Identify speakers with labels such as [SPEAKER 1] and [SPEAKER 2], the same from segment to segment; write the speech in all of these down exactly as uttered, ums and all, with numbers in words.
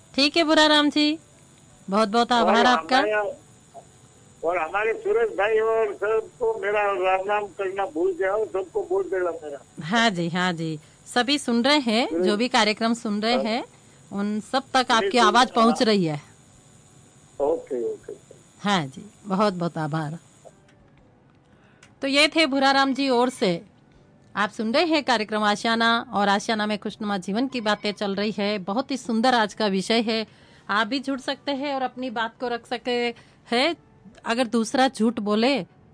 [SPEAKER 1] ठीक है बुरा राम जी, बहुत बहुत आभार आपका।
[SPEAKER 2] और हमारे सुरेश भाई और सबको मेरा राम नाम करना भूल गया हूँ, सबको बोल देना मेरा।
[SPEAKER 1] हाँ जी हाँ जी, सभी सुन रहे हैं, जो भी कार्यक्रम सुन रहे हैं उन सब तक आपकी आवाज पहुंच रही है।
[SPEAKER 2] Okay okay.
[SPEAKER 1] हाँ जी, बहुत बहुत आभार। तो ये थे भूराराम जी ओर से। आप सुन रहे हैं कार्यक्रम आशियाना, और आशियाना में खुशनुमा जीवन की बातें चल रही है। बहुत ही सुंदर आज का विषय है। आप भी जुड़ सकते हैं और अपनी बात को रख सकते हैं। अगर दूसरा झूठ बोले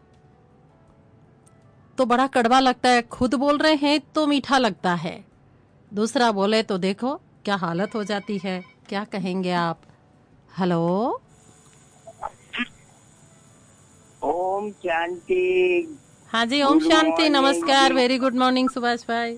[SPEAKER 1] तो बड़ा कड़वा लगता है, खुद बोल रहे हैं तो मीठा लगता है, दूसरा बोले तो देखो क्या हालत हो जाती है। क्या कहेंगे आप? हेलो,
[SPEAKER 3] ओम शांति।
[SPEAKER 1] हाँ जी, ओम शांति, नमस्कार, वेरी गुड मॉर्निंग सुभाष भाई।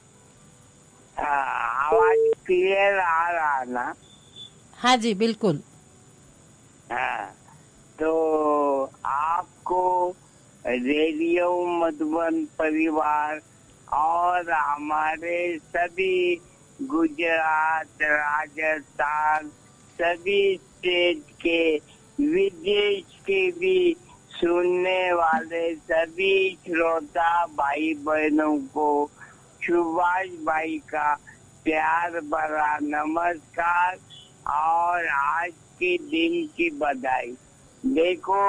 [SPEAKER 3] आवाज क्लियर आ रहा ना?
[SPEAKER 1] हाँ जी बिल्कुल।
[SPEAKER 3] हाँ, तो आपको रेडियो मधुबन परिवार और हमारे सभी गुजरात, राजस्थान, सभी स्टेट के, विदेश के भी सुनने वाले सभी श्रोता भाई बहनों को सुभाष भाई का प्यार भरा नमस्कार और आज के दिन की बधाई। देखो,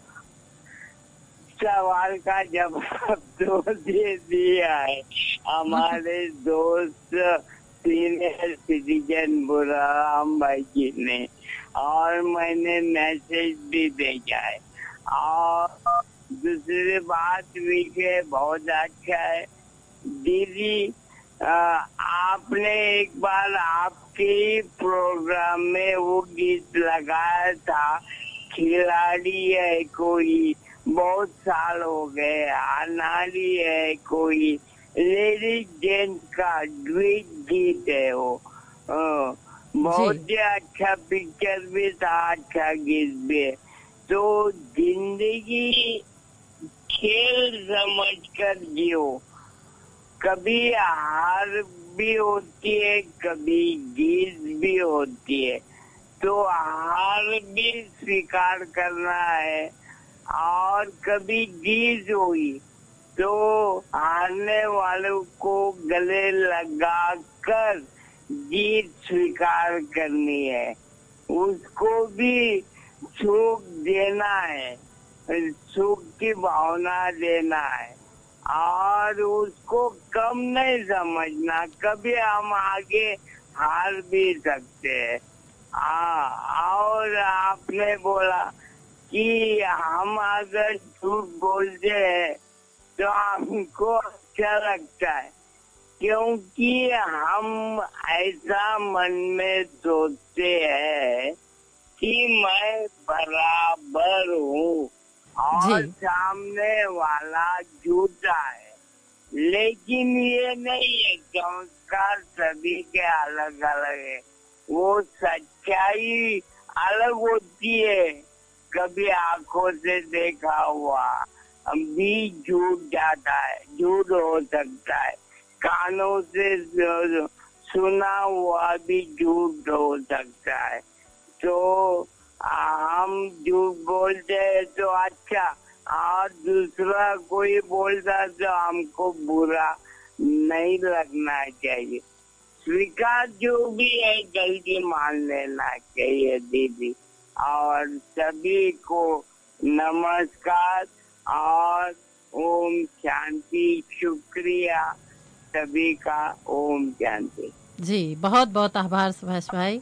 [SPEAKER 3] सवाल का जवाब तो दे दिया है हमारे दोस्त सीनियर सिटीजन बुराराम भाई जी ने, और मैंने मैसेज भी भेजा है। और दूसरी बात विषय बहुत अच्छा है दीदी। आपने एक बार आपके प्रोग्राम में वो गीत लगाया था, खिलाड़ी है कोई, बहुत साल हो गए, अनाड़ी है कोई, लेडीज जेंट्स का द्वित गीत है वो। आ, बहुत ही अच्छा पिक्चर भी था, अच्छा गीत भी है। तो जिंदगी खेल समझ कर जियो, कभी हार भी होती है, कभी जीत भी होती है, तो हार भी स्वीकार करना है, और कभी जीत हुई तो हारने वालों को गले लगा कर जीत स्वीकार करनी है, उसको भी सुख देना है, सुख की भावना देना है, और उसको कम नहीं समझना। कभी हम आगे हार भी सकते हैं। और आपने बोला कि हम अगर झूठ बोलते हैं तो हमको अच्छा लगता है, क्योंकि हम ऐसा मन में सोचते हैं कि मैं बराबर हूँ और सामने वाला झूठा है। लेकिन ये नहीं है, संस्कार सभी के अलग अलग है, वो सच्चाई अलग होती है। कभी आंखों से देखा हुआ भी झूठ जाता है, झूठ हो सकता है, कानों से सुना हुआ भी झूठ हो सकता है। तो हम झूठ बोलते हैं तो अच्छा, और दूसरा कोई बोलता तो हमको बुरा नहीं लगना चाहिए। स्वीकार जो भी है गलती मान लेना चाहिए दीदी। और सभी को नमस्कार और ओम शांति, शुक्रिया सभी का, ओम शांति
[SPEAKER 1] जी। बहुत बहुत आभार सुभाष भाई।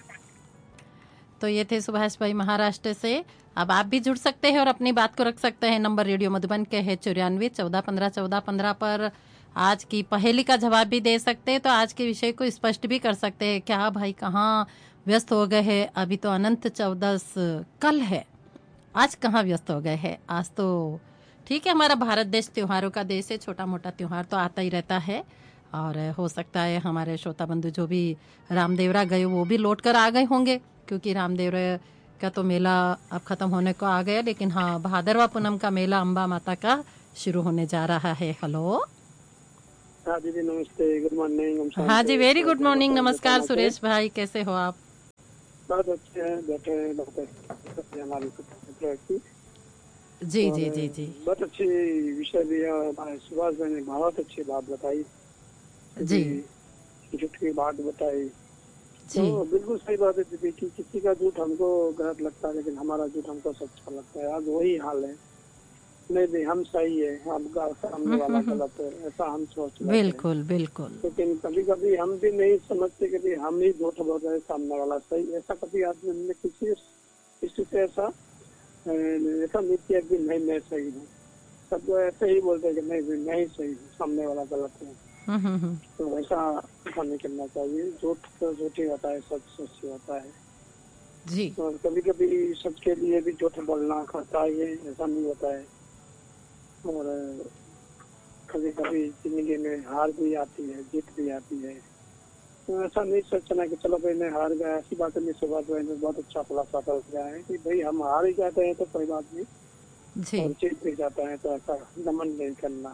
[SPEAKER 1] तो ये थे सुभाष भाई महाराष्ट्र से। अब आप भी जुड़ सकते हैं और अपनी बात को रख सकते हैं। नंबर रेडियो मधुबन के है चौरानवे चौदह पंद्रह चौदह पंद्रह पर। आज की पहेली का जवाब भी दे सकते हैं, तो आज के विषय को स्पष्ट भी कर सकते हैं। क्या भाई कहाँ व्यस्त हो गए हैं? अभी तो अनंत चौदस कल है, आज कहाँ व्यस्त हो गए हैं? आज तो ठीक है, हमारा भारत देश त्योहारों का देश है, छोटा मोटा त्योहार तो आता ही रहता है। और हो सकता है हमारे श्रोता बंधु जो भी रामदेवरा गए वो भी लौट कर आ गए होंगे, क्योंकि रामदेवरा का तो मेला अब खत्म होने को आ गया। लेकिन हाँ, भादरवा पूनम का मेला अम्बा माता का शुरू होने जा रहा है। हेलो,
[SPEAKER 2] हाँ दीदी नमस्ते, गुड मॉर्निंग।
[SPEAKER 1] हाँ जी, वेरी गुड मॉर्निंग, नमस्कार सुरेश भाई, कैसे हो आप?
[SPEAKER 4] बहुत अच्छे हैं, बैठे हैं, बहुत अच्छे हमारी की।
[SPEAKER 1] जी जी जी जी
[SPEAKER 4] बहुत अच्छी विषय दिया हमारे सुभाष भाई ने, बहुत अच्छी बात बताई
[SPEAKER 1] जी
[SPEAKER 4] झूठ की बात बताई।
[SPEAKER 1] जी
[SPEAKER 4] तो बिल्कुल सही बात है दीदी कि किसी का झूठ हमको गलत लगता है लेकिन हमारा झूठ हमको सच्चा लगता है। आज वही हाल है, नहीं नहीं हम सही है, हम सामने वाला गलत है, ऐसा हम सोच लेते हैं।
[SPEAKER 1] बिल्कुल बिल्कुल।
[SPEAKER 4] लेकिन कभी कभी हम भी नहीं समझते कि भी हम ही झूठ बोल रहे हैं, सामने वाला सही। ऐसा कभी आदमी ने किसी किसी से ऐसा ऐसा नहीं किया कि नहीं मैं सही हूँ। सब ऐसे ही बोलते हैं कि नहीं नहीं सही हूँ, सामने वाला गलत है।
[SPEAKER 1] हम्म हम्म हम्म,
[SPEAKER 4] तो ऐसा ऐसा नहीं करना चाहिए। झूठ तो झूठ ही होता है, सच सच ही होता है।
[SPEAKER 1] जी
[SPEAKER 4] और कभी कभी सच के लिए भी झूठ बोलना खाता है, ऐसा नहीं होता है। और कभी कभी जिंदगी में हार भी आती है, जीत भी आती है। तो ऐसा नहीं सोचना कि चलो भाई मैं हार गया, ऐसी बात नहीं। सुभाष भाई ने बहुत अच्छा खुलासा कर दिया है कि भाई हम हार ही जाते हैं तो कोई बात नहीं,
[SPEAKER 1] जी
[SPEAKER 4] और जीत भी जाता है तो ऐसा दमन नहीं करना।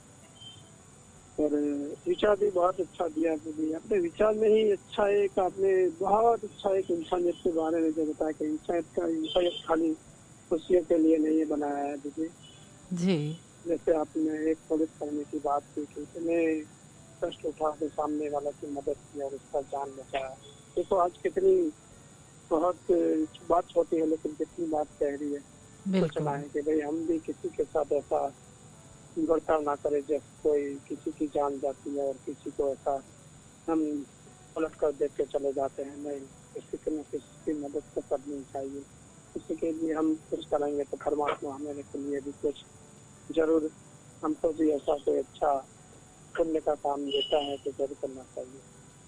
[SPEAKER 4] और विचार भी बहुत अच्छा दिया दीदी, अपने विचार में ही अच्छा एक आपने बहुत अच्छा एक इंसानियत के बारे में जो बताया कि इंसानियत का इंसानियत खाली खुशियों के लिए नहीं बनाया है दीदी।
[SPEAKER 1] जी
[SPEAKER 4] जैसे आपने एक पुलिस करने की बात की कि इतने कष्ट उठा के सामने वाला की मदद की और उसका जान बचाया। देखो आज कितनी बहुत बात छोटी है लेकिन कितनी बात कह रही है। सोचना है कि भाई हम भी किसी के साथ ऐसा बर्ताव ना करें जब कोई किसी की जान जाती है और किसी को ऐसा हम पलट कर देख के चले जाते हैं। नहीं, किसी को न किसी की मदद तो करनी चाहिए। किसी के लिए हम कुछ करेंगे तो परमात्मा हमारे के लिए भी कुछ जरूर हमको भी ऐसा कोई अच्छा करने का काम देता है तो जरूर करना चाहिए।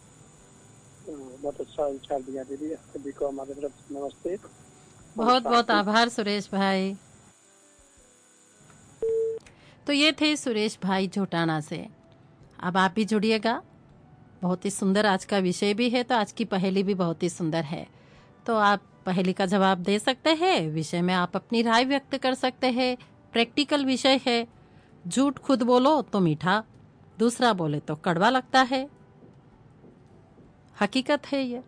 [SPEAKER 4] बहुत अच्छा विचार दिया दीदी, सभी को हमारे तरफ से नमस्ते।
[SPEAKER 1] बहुत बहुत आभार सुरेश भाई। तो ये थे सुरेश भाई झोटाना से। अब आप भी जुड़िएगा, बहुत ही सुंदर आज का विषय भी है, तो आज की पहेली भी बहुत ही सुंदर है। तो आप पहेली का जवाब दे सकते हैं, विषय में आप अपनी राय व्यक्त कर सकते हैं। प्रैक्टिकल विषय है, झूठ खुद बोलो तो मीठा, दूसरा बोले तो कड़वा लगता है। हकीकत है ये।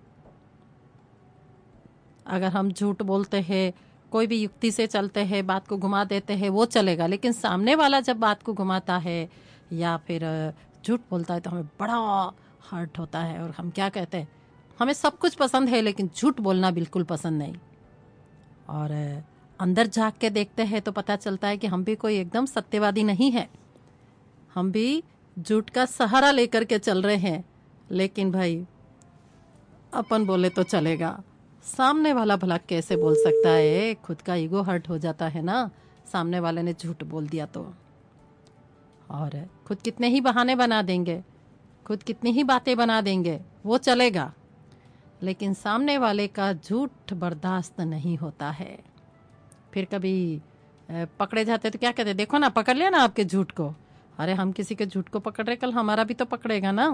[SPEAKER 1] अगर हम झूठ बोलते हैं, कोई भी युक्ति से चलते हैं, बात को घुमा देते हैं, वो चलेगा, लेकिन सामने वाला जब बात को घुमाता है या फिर झूठ बोलता है तो हमें बड़ा हर्ट होता है। और हम क्या कहते हैं, हमें सब कुछ पसंद है लेकिन झूठ बोलना बिल्कुल पसंद नहीं। और अंदर झांक के देखते हैं तो पता चलता है कि हम भी कोई एकदम सत्यवादी नहीं है, हम भी झूठ का सहारा लेकर के चल रहे हैं। लेकिन भाई अपन बोले तो चलेगा, सामने वाला भला कैसे बोल सकता है। खुद का ईगो हर्ट हो जाता है ना, सामने वाले ने झूठ बोल दिया तो। और खुद कितने ही बहाने बना देंगे, खुद कितनी ही बातें बना देंगे, वो चलेगा, लेकिन सामने वाले का झूठ बर्दाश्त नहीं होता है। फिर कभी पकड़े जाते तो क्या कहते, देखो ना पकड़ लिया ना आपके झूठ को। अरे हम किसी के झूठ को पकड़ रहे, कल हमारा भी तो पकड़ेगा ना।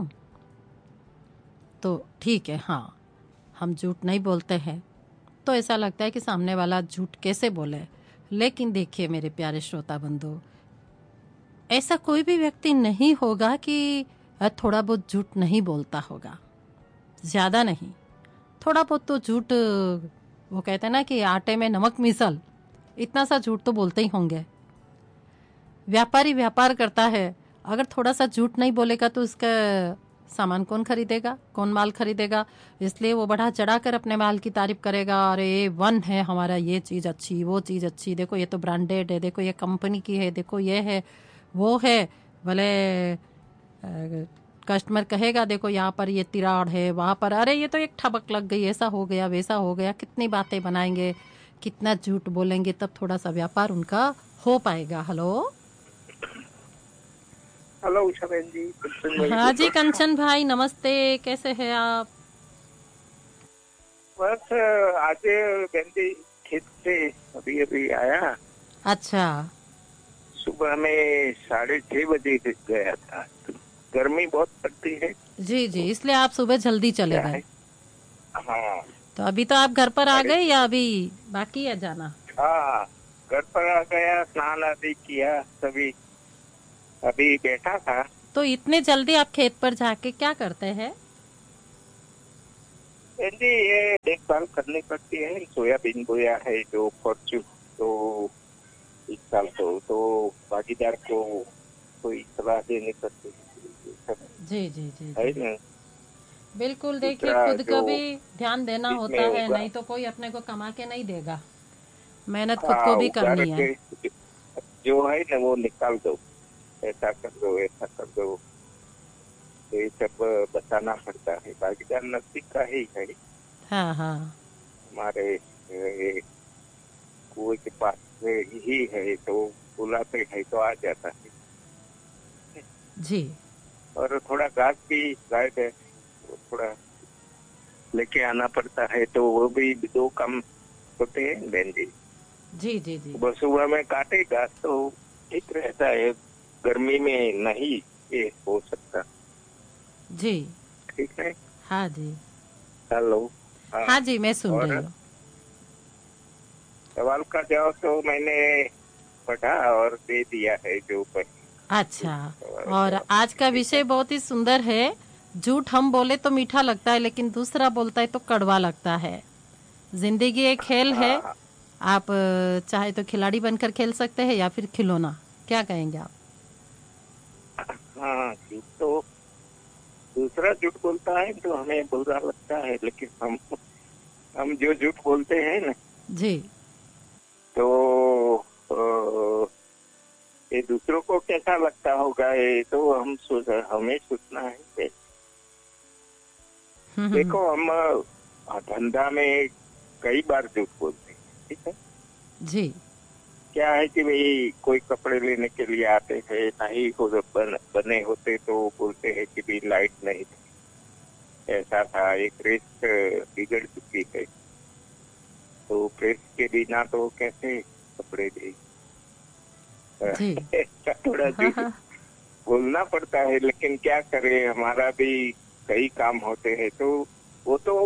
[SPEAKER 1] तो ठीक है, हाँ हम झूठ नहीं बोलते हैं तो ऐसा लगता है कि सामने वाला झूठ कैसे बोले। लेकिन देखिए मेरे प्यारे श्रोता बंधु, ऐसा कोई भी व्यक्ति नहीं होगा कि थोड़ा बहुत झूठ नहीं बोलता होगा, ज़्यादा नहीं, थोड़ा बहुत तो झूठ। वो कहते हैं ना कि आटे में नमक मिसल, इतना सा झूठ तो बोलते ही होंगे। व्यापारी व्यापार करता है, अगर थोड़ा सा झूठ नहीं बोलेगा तो उसका सामान कौन खरीदेगा, कौन माल खरीदेगा। इसलिए वो बढ़ा चढ़ा कर अपने माल की तारीफ करेगा, अरे ये वन है हमारा, ये चीज़ अच्छी, वो चीज़ अच्छी, देखो ये तो ब्रांडेड है, देखो ये कंपनी की है, देखो ये है वो है। भले कस्टमर कहेगा देखो यहाँ पर ये तिराड़ है, वहाँ पर अरे ये तो एक ठबक लग गई, ऐसा हो गया वैसा हो गया। कितनी बातें बनाएंगे, कितना झूठ बोलेंगे, तब थोड़ा सा व्यापार उनका हो पाएगा। हेलो
[SPEAKER 2] हेलो उषा बहन जी।
[SPEAKER 1] हाँ जी कंचन भाई नमस्ते, कैसे हैं आप?
[SPEAKER 2] बस आज बहन जी खेत से अभी अभी आया।
[SPEAKER 1] अच्छा,
[SPEAKER 2] सुबह में साढ़े छह बजे गया था। तो गर्मी बहुत पड़ती है
[SPEAKER 1] जी जी, इसलिए आप सुबह जल्दी चले गए।
[SPEAKER 2] हाँ,
[SPEAKER 1] तो अभी तो आप घर पर आ गए या अभी बाकी है जाना?
[SPEAKER 2] हाँ घर पर आ गया, स्नान आदि किया, सभी अभी बैठा था।
[SPEAKER 1] तो इतने जल्दी आप खेत पर जाके क्या करते हैं?
[SPEAKER 5] जी ये देखभाल करनी पड़ती है। सोयाबीन बोया है जो फॉर्चून, तो इस साल तो तो भागीदार को कोई सलाह देनी पड़ती है, सब
[SPEAKER 1] जी जी जी
[SPEAKER 5] है
[SPEAKER 1] जी
[SPEAKER 5] ना।
[SPEAKER 1] बिल्कुल। देखिए,
[SPEAKER 5] दूसरा
[SPEAKER 1] खुद का
[SPEAKER 5] जो
[SPEAKER 1] भी ध्यान देना
[SPEAKER 5] इसमें
[SPEAKER 1] होता है,
[SPEAKER 5] उगा
[SPEAKER 1] नहीं तो कोई अपने को कमा के नहीं देगा। मेहनत खुद को
[SPEAKER 5] हाँ
[SPEAKER 1] भी
[SPEAKER 5] उगार
[SPEAKER 1] करनी है।
[SPEAKER 5] के जो है ना वो निकाल दो, ऐसा कर दो ऐसा कर दो, तो ये सब बताना पड़ता है। भागीदार नजदीक का ही है
[SPEAKER 1] हाँ हाँ
[SPEAKER 5] हमारे, ये कुएं के पास ही है, तो बुलाते हैं तो आ जाता है।
[SPEAKER 1] जी
[SPEAKER 5] और थोड़ा घास भी गाय है, वो थोड़ा लेके आना पड़ता है, तो वो भी दो कम होते हैं बहन जी।
[SPEAKER 1] जी जी जी
[SPEAKER 5] सुबह सुबह में काटे घास तो ठीक रहता है, गर्मी में नहीं ये हो सकता।
[SPEAKER 1] जी
[SPEAKER 5] ठीक है।
[SPEAKER 1] हाँ जी
[SPEAKER 5] हेलो। हाँ।
[SPEAKER 1] हाँ जी, मैं सुन
[SPEAKER 5] और
[SPEAKER 1] रही हूँ।
[SPEAKER 5] सवाल का जवाब तो मैंने पढ़ा और दे दिया है जो पढ़-
[SPEAKER 1] अच्छा,
[SPEAKER 5] सवाल
[SPEAKER 1] और
[SPEAKER 5] जवाब।
[SPEAKER 1] आज का
[SPEAKER 5] ठीक है।
[SPEAKER 1] विषय बहुत ही सुंदर है। झूठ हम बोले तो मीठा लगता है, लेकिन दूसरा बोलता है तो कड़वा लगता है। जिंदगी एक खेल है।
[SPEAKER 5] हाँ
[SPEAKER 1] आप अ, चाहे तो खिलाड़ी बनकर खेल सकते हैं या फिर खिलौना। क्या कहेंगे आप?
[SPEAKER 5] हाँ झूठ तो दूसरा झूठ बोलता है तो हमें बुरा लगता है, लेकिन हम हम जो झूठ बोलते हैं ना,
[SPEAKER 1] जी
[SPEAKER 5] तो अ, ये दूसरों को कैसा लगता होगा, ये तो हम सोच हमें सोचना है।
[SPEAKER 1] हम्म, हम्म,
[SPEAKER 5] देखो हम अ, धंधा में कई बार झूठ बोलते हैं, ठीक है।
[SPEAKER 1] जी
[SPEAKER 5] क्या है कि भाई कोई कपड़े लेने के लिए आते हैं, नहीं हो बन, बने होते तो बोलते हैं कि भाई लाइट नहीं थी, ऐसा था, एक प्रेस बिगड़ चुकी है, तो प्रेस के बिना तो कैसे कपड़े दे।
[SPEAKER 1] जी
[SPEAKER 5] ऐसा थोड़ा
[SPEAKER 1] हाँ
[SPEAKER 5] झूठ
[SPEAKER 1] हाँ
[SPEAKER 5] बोलना पड़ता है, लेकिन क्या करें, हमारा भी कई काम होते हैं, तो वो तो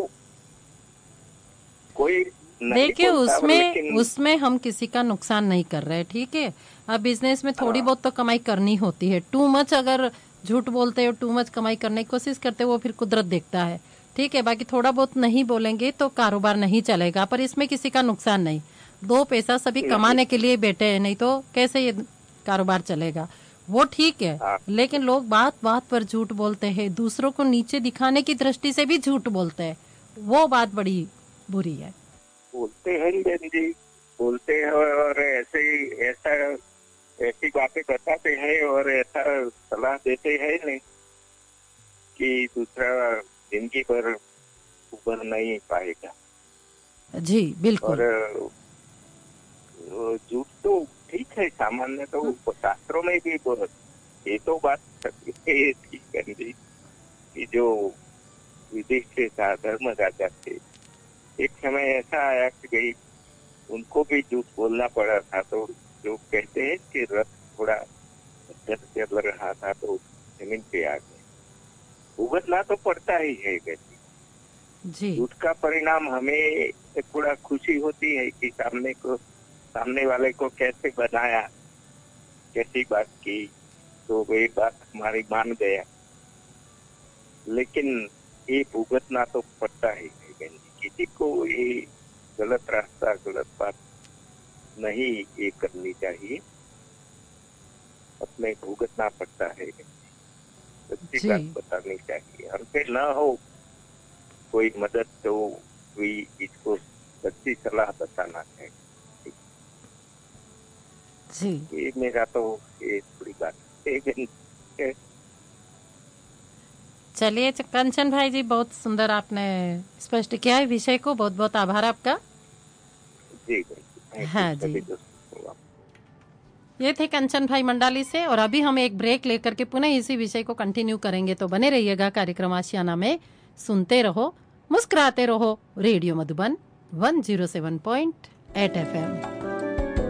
[SPEAKER 5] कोई नहीं
[SPEAKER 1] देखिए,
[SPEAKER 5] बोलता,
[SPEAKER 1] उसमें
[SPEAKER 5] लेकिन
[SPEAKER 1] उसमें हम किसी का नुकसान नहीं कर रहे, ठीक है। अब बिजनेस में थोड़ी
[SPEAKER 5] हाँ,
[SPEAKER 1] बहुत तो कमाई करनी होती है। टू मच अगर झूठ बोलते हो, टू मच कमाई करने की कोशिश करते हो, वो फिर कुदरत देखता है, ठीक है। बाकी थोड़ा बहुत नहीं बोलेंगे तो कारोबार नहीं चलेगा, पर इसमें किसी का नुकसान नहीं। दो पैसा सभी
[SPEAKER 5] नहीं।
[SPEAKER 1] कमाने के लिए बैठे हैं, नहीं तो कैसे ये कारोबार चलेगा? वो ठीक है,
[SPEAKER 5] हाँ
[SPEAKER 1] लेकिन लोग बात बात पर झूठ बोलते हैं, दूसरों को नीचे दिखाने की दृष्टि से भी झूठ बोलते हैं। वो बात बड़ी बुरी है।
[SPEAKER 5] बोलते हैं बहन जी, बोलते हैं और ऐसे ही ऐसा ऐसी बातें बताते हैं और ऐसा सलाह देते हैं नहीं कि दूसरा जिंदगी भर उबर नहीं पाएगा।
[SPEAKER 1] जी
[SPEAKER 5] और
[SPEAKER 1] बिल्कुल।
[SPEAKER 5] वो झूठ तो ठीक है, सामान्य तो शास्त्रों में भी बहुत, ये तो बात सत्य है ठीक है जी, कि जो विदेश के था धर्म राजा थे, एक समय ऐसा आया कि भाई उनको भी झूठ बोलना पड़ा था, तो लोग कहते हैं कि रथ थोड़ा जब चल रहा था तो जमीन पे आ गए। भुगतना तो पड़ता ही है वैसे।
[SPEAKER 1] जी
[SPEAKER 5] झूठ का परिणाम हमें थोड़ा खुशी होती है कि सामने को सामने वाले को कैसे बनाया, कैसी बात की, तो वही बात हमारी मान गया, लेकिन ये भुगतना तो पड़ता ही है बहन जी। किसी को ये गलत रास्ता गलत बात नहीं ये करनी चाहिए, अपने भुगतना पड़ता है, सच्ची
[SPEAKER 1] जी
[SPEAKER 5] बात बतानी चाहिए। हमसे न हो कोई मदद तो कोई इसको सच्ची सलाह बताना चाहिए।
[SPEAKER 1] जी
[SPEAKER 5] ये मेरा तो ये थोड़ी बात है बहन जी।
[SPEAKER 1] चलिए, च- कंचन भाई जी, बहुत सुंदर आपने स्पष्ट किया है विषय को। बहुत बहुत आभार आपका।
[SPEAKER 5] जी बहन जी, थैंक यू
[SPEAKER 1] हाँ जी,
[SPEAKER 5] सभी दोस्तों को।
[SPEAKER 1] ये थे कंचन भाई मंडाली से। और अभी हम एक ब्रेक लेकर के पुनः इसी विषय को कंटिन्यू करेंगे, तो बने रहिएगा कार्यक्रम आशियाना में। सुनते रहो, मुस्कुराते रहो। Radio Madhuban one zero seven point eight F M.